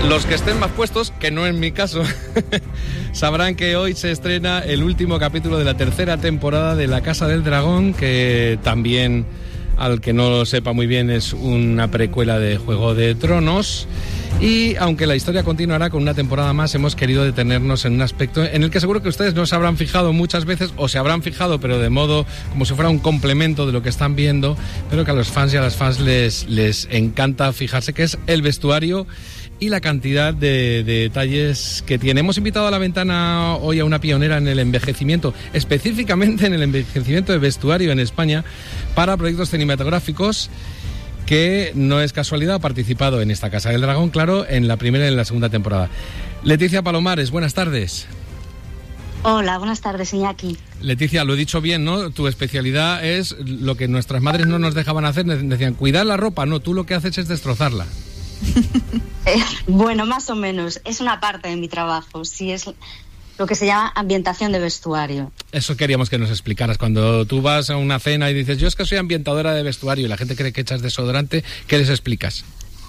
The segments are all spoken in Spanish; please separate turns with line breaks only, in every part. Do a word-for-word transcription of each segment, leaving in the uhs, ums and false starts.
Los que estén más puestos, que no es mi caso, sabrán que hoy se estrena el último capítulo de la tercera temporada de La Casa del Dragón, que también, al que no lo sepa muy bien, es una precuela de Juego de Tronos. Y aunque la historia continuará con una temporada más, hemos querido detenernos en un aspecto en el que seguro que ustedes no se habrán fijado muchas veces, o se habrán fijado, pero de modo como si fuera un complemento de lo que están viendo, pero que a los fans y a las fans les, les encanta fijarse, que es el vestuario y la cantidad de, de detalles que tiene. Hemos invitado a la ventana hoy a una pionera en el envejecimiento, específicamente en el envejecimiento de vestuario en España para proyectos cinematográficos, que no es casualidad, ha participado en esta Casa del Dragón, claro, en la primera y en la segunda temporada. Leticia Palomares, buenas tardes.
Hola, buenas tardes, Iñaki.
Leticia, lo he dicho bien, ¿no? Tu especialidad es lo que nuestras madres no nos dejaban hacer, decían, cuidar la ropa, no, tú lo que haces es destrozarla.
eh, bueno, más o menos, es una parte de mi trabajo, sí, es lo que se llama ambientación de vestuario.
Eso queríamos que nos explicaras. Cuando tú vas a una cena y dices, yo es que soy ambientadora de vestuario, y la gente cree que echas desodorante, ¿qué les explicas?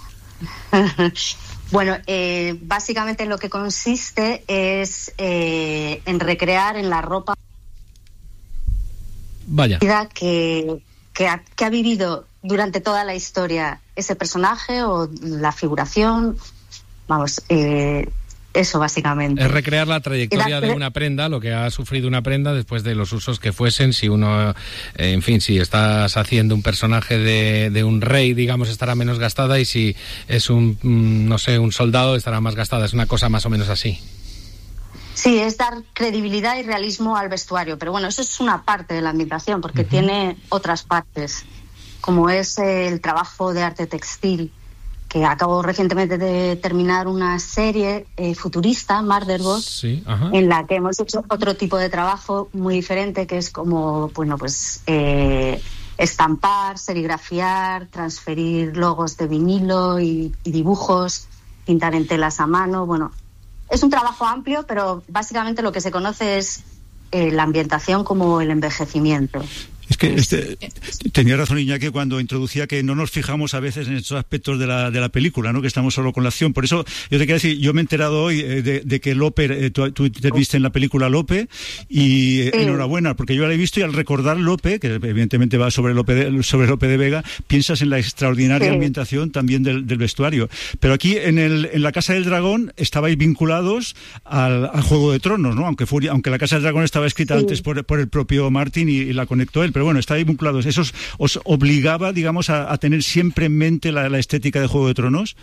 Bueno, eh, básicamente lo que consiste es eh, en recrear en la ropa
Vaya.
que, que, ha, que ha vivido durante toda la historia ese personaje o la figuración, vamos, eh, eso básicamente.
Es recrear la trayectoria de una prenda, lo que ha sufrido una prenda después de los usos que fuesen. Si uno, eh, en fin, si estás haciendo un personaje de, de un rey, digamos, estará menos gastada, y si es un, no sé, un soldado, estará más gastada. Es una cosa más o menos así.
Sí, es dar credibilidad y realismo al vestuario, pero bueno, eso es una parte de la ambientación, porque uh-huh. tiene otras partes, como es el trabajo de arte textil, que acabo recientemente de terminar una serie eh, futurista, Murderbot,
sí, ajá.
en la que hemos hecho otro tipo de trabajo muy diferente, que es como, bueno, pues eh, estampar, serigrafiar, transferir logos de vinilo y, y dibujos, pintar en telas a mano. Bueno, es un trabajo amplio, pero básicamente lo que se conoce es eh, la ambientación como el envejecimiento.
Es que este, tenía razón Iñaki cuando introducía que no nos fijamos a veces en estos aspectos de la de la película, ¿no? Que estamos solo con la acción. Por eso yo te quería decir, yo me he enterado hoy eh, de, de que Lope, eh, tú, tú te viste en la película Lope, y eh, sí. enhorabuena, porque yo la he visto, y al recordar Lope, que evidentemente va sobre Lope de, sobre Lope de Vega, piensas en la extraordinaria sí. ambientación también del, del vestuario. Pero aquí en el en la Casa del Dragón estabais vinculados al, al Juego de Tronos, ¿no? Aunque fue, aunque la Casa del Dragón estaba escrita sí. antes por, por el propio Martin y, y la conectó él. Pero bueno, está ahí vinculados. ¿Eso os, os obligaba, digamos, a, a tener siempre en mente la, la estética de Juego de Tronos?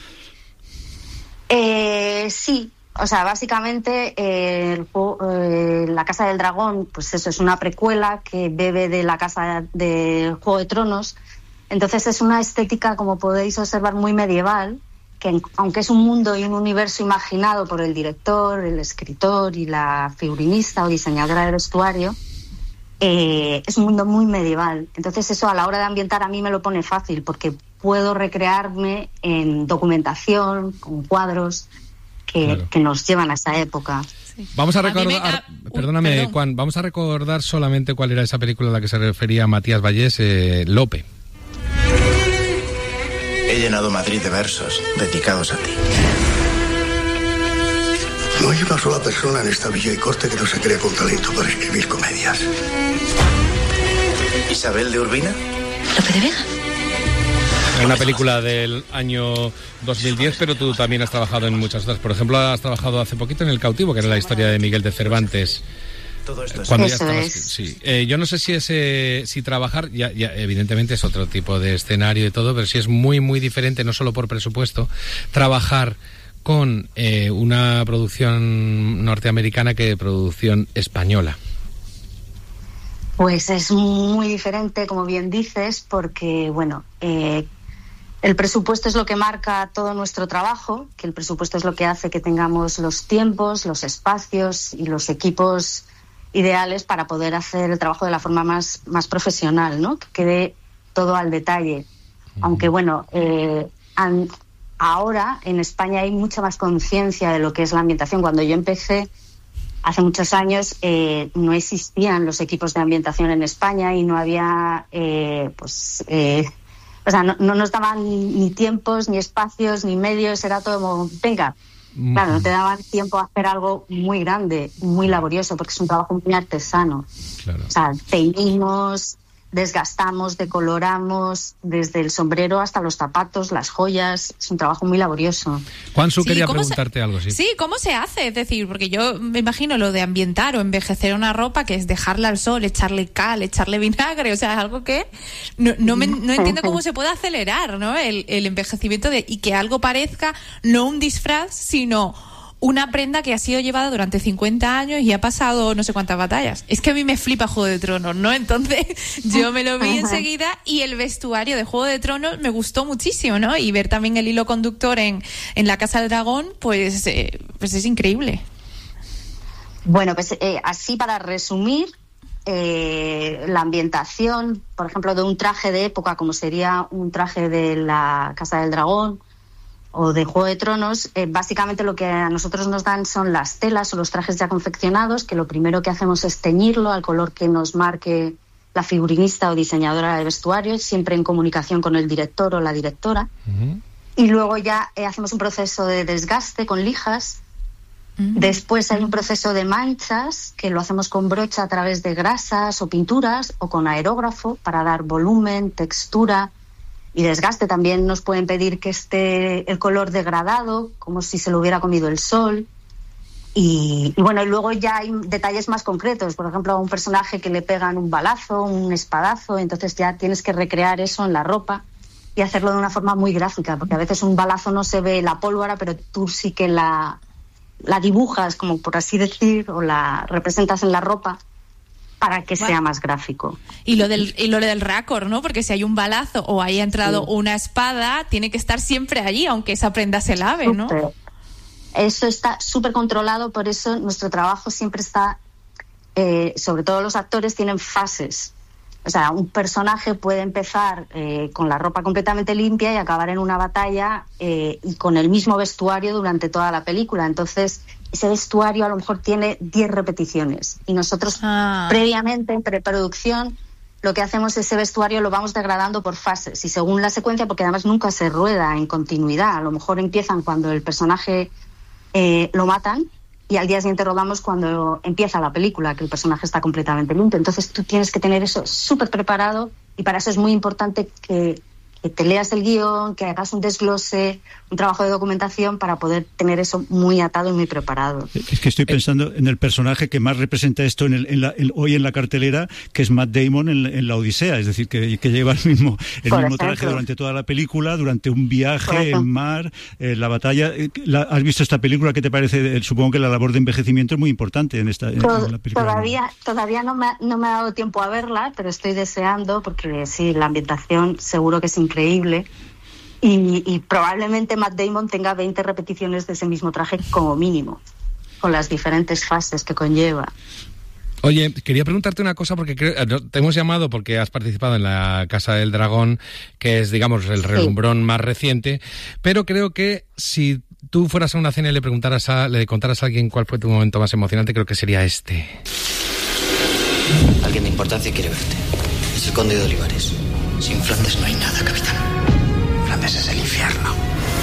Eh, sí, o sea, básicamente eh, el, eh, la Casa del Dragón, pues eso, es una precuela que bebe de la Casa de Juego de Tronos. Entonces es una estética, como podéis observar, muy medieval, que aunque es un mundo y un universo imaginado por el director, el escritor y la figurinista o diseñadora de vestuario, Eh, es un mundo muy medieval. Entonces eso a la hora de ambientar a mí me lo pone fácil, porque puedo recrearme en documentación, con cuadros que, claro. que nos llevan a esa época.
Sí. Vamos a recordar, me... uh, perdóname perdón. Juan, vamos a recordar solamente cuál era esa película a la que se refería Matías Vallés, eh, Lope.
He llenado Madrid de versos dedicados a ti.
No hay una sola persona en esta villa y corte que no se cree con talento para escribir comedias.
¿Isabel de Urbina?
¿Lope de Vega?
Es una película del año dos mil diez, pero tú también has trabajado en muchas otras. Por ejemplo, has trabajado hace poquito en El Cautivo, que era la historia de Miguel de Cervantes.
Todo esto es
Cuando
Eso
ya estabas,
es.
Sí. Eh, yo no sé si ese, si trabajar, ya, ya evidentemente es otro tipo de escenario y todo, pero sí es muy, muy diferente, no solo por presupuesto, trabajar con eh, una producción norteamericana que producción española.
Pues es muy diferente, como bien dices, porque, bueno, eh, el presupuesto es lo que marca todo nuestro trabajo, que el presupuesto es lo que hace que tengamos los tiempos, los espacios y los equipos ideales para poder hacer el trabajo de la forma más, más profesional, ¿no? Que quede todo al detalle. Uh-huh. Aunque, bueno, eh, han, ahora en España hay mucha más conciencia de lo que es la ambientación. Cuando yo empecé, hace muchos años, eh, no existían los equipos de ambientación en España y no había, eh, pues, eh, O sea, no, no nos daban ni, ni tiempos, ni espacios, ni medios, era todo como, venga. Mm. Claro, no te daban tiempo a hacer algo muy grande, muy laborioso, porque es un trabajo muy artesano. Claro. O sea, teñimos, desgastamos, decoloramos, desde el sombrero hasta los zapatos, las joyas, es un trabajo muy laborioso.
Juansu, sí, quería preguntarte
se...
algo, sí.
Sí, ¿cómo se hace? Es decir, porque yo me imagino lo de ambientar o envejecer una ropa, que es dejarla al sol, echarle cal, echarle vinagre, o sea, es algo que no, no, me, no entiendo cómo se puede acelerar, ¿no? El, el envejecimiento de, y que algo parezca no un disfraz, sino una prenda que ha sido llevada durante cincuenta años y ha pasado no sé cuántas batallas. Es que a mí me flipa Juego de Tronos, ¿no? Entonces yo me lo vi enseguida y el vestuario de Juego de Tronos me gustó muchísimo, ¿no? Y ver también el hilo conductor en, en la Casa del Dragón, pues, eh, pues es increíble.
Bueno, pues eh, así para resumir, eh, la ambientación, por ejemplo, de un traje de época como sería un traje de la Casa del Dragón o de Juego de Tronos, eh, básicamente lo que a nosotros nos dan son las telas o los trajes ya confeccionados, que lo primero que hacemos es teñirlo al color que nos marque la figurinista o diseñadora de vestuario, siempre en comunicación con el director o la directora. Uh-huh. Y luego ya eh, hacemos un proceso de desgaste con lijas. Uh-huh. Después hay un proceso de manchas, que lo hacemos con brocha a través de grasas o pinturas, o con aerógrafo para dar volumen, textura y desgaste. También nos pueden pedir que esté el color degradado, como si se lo hubiera comido el sol. Y, y bueno, y luego ya hay detalles más concretos. Por ejemplo, a un personaje que le pegan un balazo, un espadazo, entonces ya tienes que recrear eso en la ropa y hacerlo de una forma muy gráfica, porque a veces un balazo no se ve la pólvora, pero tú sí que la, la dibujas, como por así decir, o la representas en la ropa, para que bueno, sea más gráfico.
Y lo del y lo del récord, ¿no? Porque si hay un balazo o haya entrado sí. una espada, tiene que estar siempre allí, aunque esa prenda se lave, ¿no?
Super. Eso está súper controlado, por eso nuestro trabajo siempre está, eh, sobre todo los actores tienen fases. O sea, un personaje puede empezar eh, con la ropa completamente limpia y acabar en una batalla eh, y con el mismo vestuario durante toda la película. Entonces, ese vestuario a lo mejor tiene diez repeticiones. Y nosotros ah. previamente, en preproducción, lo que hacemos es ese vestuario lo vamos degradando por fases. Y según la secuencia, porque además nunca se rueda en continuidad. A lo mejor empiezan cuando el personaje eh, lo matan, y al día siguiente rodamos cuando empieza la película, que el personaje está completamente limpio. Entonces tú tienes que tener eso súper preparado, y para eso es muy importante que, que te leas el guión, que hagas un desglose, un trabajo de documentación para poder tener eso muy atado y muy preparado.
Es que estoy pensando en el personaje que más representa esto en el, en la, en, hoy en la cartelera, que es Matt Damon en, en La Odisea, es decir, que, que lleva el mismo, el mismo traje durante toda la película, durante un viaje en mar, eh, la batalla. La, ¿Has visto esta película? ¿Qué te parece? Supongo que la labor de envejecimiento es muy importante en esta en,
Tod-
en la película.
Todavía, todavía no, me, no me ha dado tiempo a verla, pero estoy deseando, porque sí, la ambientación seguro que es increíble. Y, y probablemente Matt Damon tenga veinte repeticiones de ese mismo traje como mínimo, con las diferentes fases que conlleva.
Oye, quería preguntarte una cosa, porque creo, te hemos llamado porque has participado en la Casa del Dragón, que es, digamos, el relumbrón sí. más reciente, pero creo que si tú fueras a una cena y le preguntaras a, le contaras a alguien cuál fue tu momento más emocionante, creo que sería este.
Alguien de importancia quiere verte. Es el conde de Olivares. Sin Flandes no hay nada, capitán. Flandes es el infierno.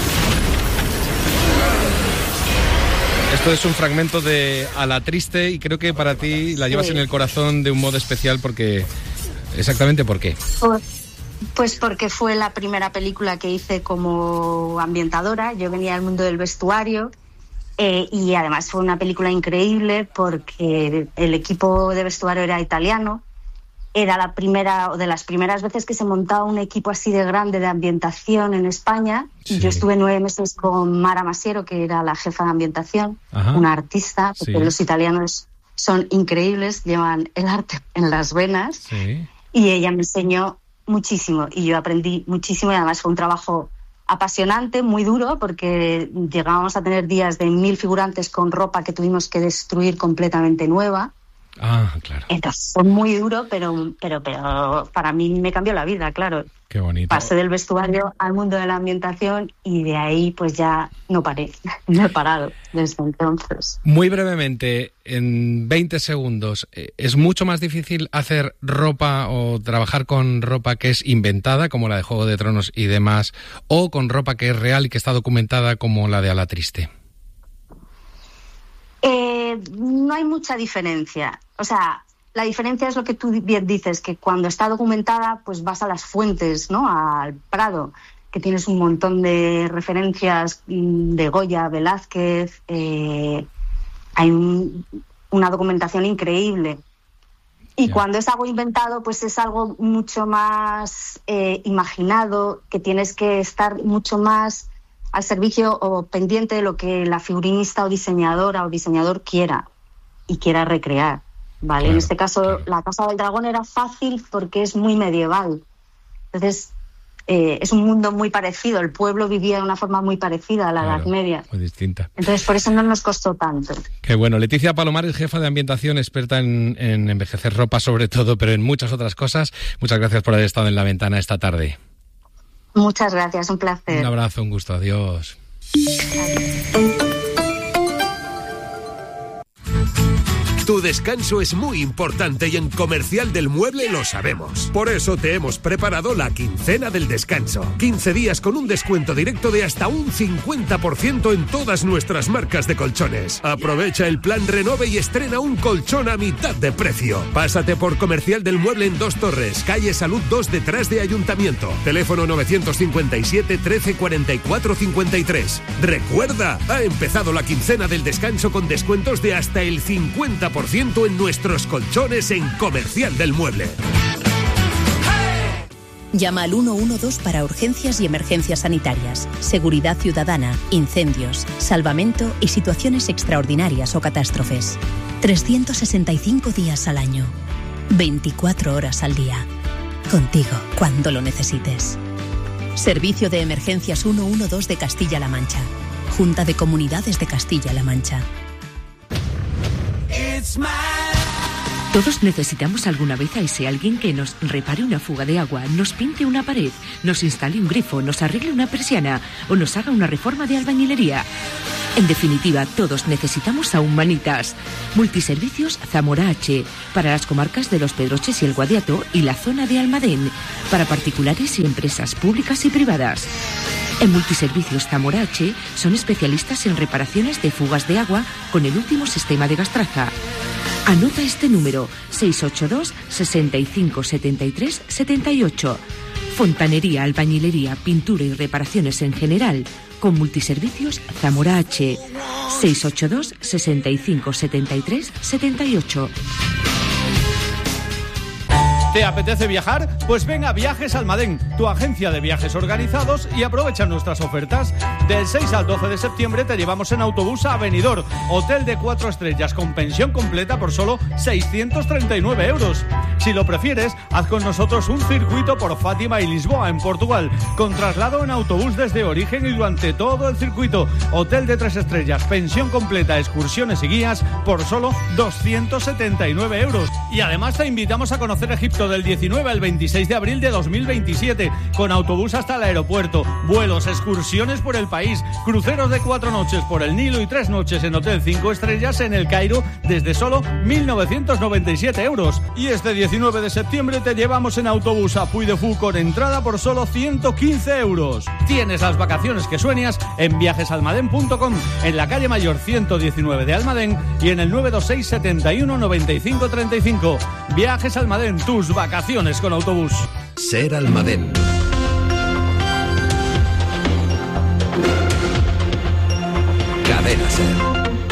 Esto es un fragmento de A la Triste, y creo que para ti la llevas sí. en el corazón de un modo especial, porque... ¿Exactamente por qué?
Pues, pues porque fue la primera película que hice como ambientadora. Yo venía del mundo del vestuario eh, y además fue una película increíble porque el equipo de vestuario era italiano. Era la primera o de las primeras veces que se montaba un equipo así de grande de ambientación en España. Sí. Yo estuve nueve meses con Mara Masiero, que era la jefa de ambientación, Ajá. una artista, porque sí. los italianos son increíbles, llevan el arte en las venas. Sí. Y ella me enseñó muchísimo y yo aprendí muchísimo, y además fue un trabajo apasionante, muy duro, porque llegábamos a tener días de mil figurantes con ropa que tuvimos que destruir completamente nueva.
Ah, claro.
Entonces fue muy duro, pero, pero, pero para mí me cambió la vida, claro.
Qué bonito.
Pasé del vestuario al mundo de la ambientación y de ahí pues ya no paré, no he parado desde entonces.
Muy brevemente, en veinte segundos, ¿es mucho más difícil hacer ropa o trabajar con ropa que es inventada, como la de Juego de Tronos y demás, o con ropa que es real y que está documentada, como la de A la Triste?
Eh, no hay mucha diferencia. O sea, la diferencia es lo que tú bien dices, que cuando está documentada, pues vas a las fuentes, ¿no? Al Prado, que tienes un montón de referencias de Goya, Velázquez, eh, hay un, una documentación increíble. Y yeah. cuando es algo inventado, pues es algo mucho más eh, imaginado, que tienes que estar mucho más al servicio o pendiente de lo que la figurinista o diseñadora o diseñador quiera y quiera recrear. Vale, claro, en este caso claro. La Casa del Dragón era fácil porque es muy medieval. Entonces, eh, es un mundo muy parecido. El pueblo vivía de una forma muy parecida a la claro, Edad Media.
Muy distinta.
Entonces, por eso no nos costó tanto.
Qué bueno. Leticia Palomares, jefa de ambientación, experta en, en envejecer ropa sobre todo, pero en muchas otras cosas. Muchas gracias por haber estado en La Ventana esta tarde.
Muchas gracias, un placer.
Un abrazo, un gusto. Adiós.
Adiós.
Tu descanso es muy importante y en Comercial del Mueble lo sabemos. Por eso te hemos preparado la quincena del descanso. quince días con un descuento directo de hasta un cincuenta por ciento en todas nuestras marcas de colchones. Aprovecha el plan Renove y estrena un colchón a mitad de precio. Pásate por Comercial del Mueble en Dos Torres, calle Salud dos, detrás de Ayuntamiento. Teléfono nueve cinco siete, trece, cuarenta y cuatro, cincuenta y tres. Recuerda, ha empezado la quincena del descanso con descuentos de hasta el cincuenta por ciento en nuestros colchones en Comercial del Mueble.
Llama al uno uno dos para urgencias y emergencias sanitarias, seguridad ciudadana, incendios, salvamento y situaciones extraordinarias o catástrofes. trescientos sesenta y cinco días al año, veinticuatro horas al día. Contigo cuando lo necesites. Servicio de Emergencias ciento doce de Castilla-La Mancha. Junta de Comunidades de Castilla-La Mancha.
Todos necesitamos alguna vez a ese alguien que nos repare una fuga de agua, nos pinte una pared, nos instale un grifo, nos arregle una persiana o nos haga una reforma de albañilería. En definitiva, todos necesitamos a Humanitas. Multiservicios Zamora H, para las comarcas de Los Pedroches y el Guadiato y la zona de Almadén, para particulares y empresas públicas y privadas. En Multiservicios Zamora H son especialistas en reparaciones de fugas de agua con el último sistema de Gastraza. Anota este número: seis ocho dos, sesenta y cinco, setenta y tres, setenta y ocho. Fontanería, albañilería, pintura y reparaciones en general con Multiservicios Zamora H. seis ocho dos, sesenta y cinco, setenta y tres, setenta y ocho.
¿Te apetece viajar? Pues ven a Viajes Almadén, tu agencia de viajes organizados, y aprovecha nuestras ofertas. Del seis al doce de septiembre te llevamos en autobús a Benidorm, hotel de cuatro estrellas con pensión completa por solo seiscientos treinta y nueve euros. Si lo prefieres, haz con nosotros un circuito por Fátima y Lisboa en Portugal, con traslado en autobús desde origen y durante todo el circuito. Hotel de tres estrellas, pensión completa, excursiones y guías por solo doscientos setenta y nueve euros. Y además te invitamos a conocer Egipto del diecinueve al veintiséis de abril de dos mil veintisiete, con autobús hasta el aeropuerto, vuelos, excursiones por el país, cruceros de cuatro noches por el Nilo y tres noches en hotel cinco estrellas en el Cairo desde solo mil novecientos noventa y siete euros. Y este diecinueve de septiembre te llevamos en autobús a Puy de Fou con entrada por solo ciento quince euros. Tienes las vacaciones que sueñas en viajes almadén punto com, en la calle Mayor ciento diecinueve de Almadén y en el nueve dos seis, setenta y uno, noventa y cinco, treinta y cinco. Viajes Almadén, tus vacaciones con autobús.
Ser Almadén. Cadena Ser.